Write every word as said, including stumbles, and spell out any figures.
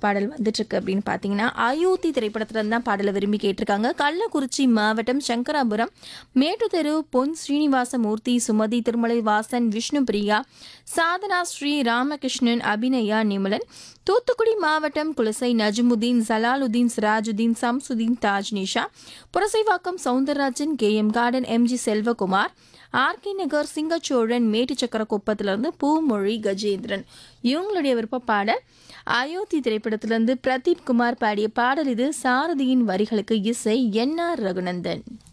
பாடல் வந்துட்டு இருக்கு அப்படின்னு பார்த்தீங்கன்னா, அயோத்தி திரைப்படத்துல இருந்து தான் பாடலை விரும்பி கேட்டிருக்காங்க. கள்ளக்குறிச்சி மாவட்டம் சங்கராபுரம் மேட்டுத்தெரு பொன் ஸ்ரீனிவாசமூர்த்தி, சுமதி, திருமலை வாசன், விஷ்ணு பிரியா, சாதனா, ஸ்ரீ ராமகிருஷ்ணன், அபிநயா, நிமலன். தூத்துக்குடி மாவட்டம் Kulasai Najmudeen, Jalaluddin, Sirajudeen, Samsudeen, Taj Nisha, Purasawalkam Soundararajan, K M garden, MG Selvakumar, RK நகர், சிங்கச்சோழன், மேட்டுச்சக்கர குப்பத்திலிருந்து பூமொழி கஜேந்திரன். இவங்களுடைய விருப்ப பாடல் அயோத்தி திரைப்படத்திலிருந்து பிரதீப் குமார் பாடிய பாடல் இது. சாரதியின் வரிகளுக்கு இசை என் ஆர் ரகுநந்தன்.